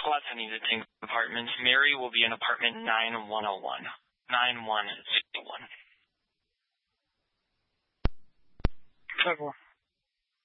Pleasant Eating Apartments. Mary will be in apartment 9101. 9101. 10-4.